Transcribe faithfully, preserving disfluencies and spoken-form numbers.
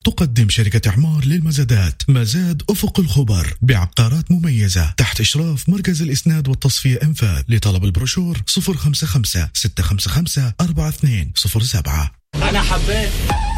تقدم شركة إعمار للمزادات مزاد أفق الخبر بعقارات مميزة تحت إشراف مركز الإسناد والتصفية أنفاذ. لطلب البروشور صفر خمسة خمسة ستة خمسة خمسة أربعة اثنين صفر سبعة. أنا حبيت